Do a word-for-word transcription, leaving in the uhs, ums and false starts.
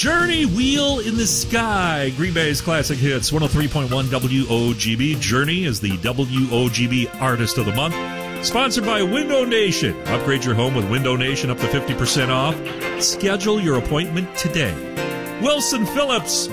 Journey, Wheel in the Sky. Green Bay's classic hits, one oh three point one W O G B. Journey is the W O G B Artist of the Month. Sponsored by Window Nation. Upgrade your home with Window Nation up to fifty percent off. Schedule your appointment today. Wilson Phillips,